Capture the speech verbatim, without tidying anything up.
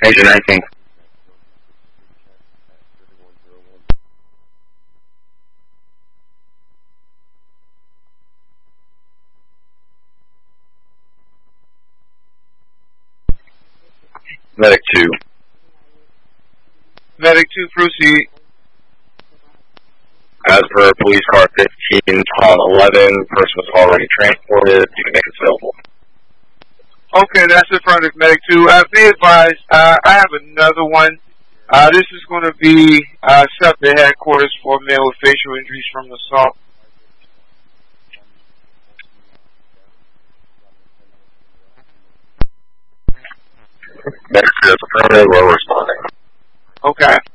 Agent nineteen. Medic two. Medic two, proceed. As per police car fifteen, on eleven, person was already transported. You can make it available. Okay, that's affirmative, Medic two. Uh, be advised, uh, I have another one. Uh, this is going to be uh, sent to headquarters for male with facial injuries from assault. Medic two is affirmative, we're responding. Okay.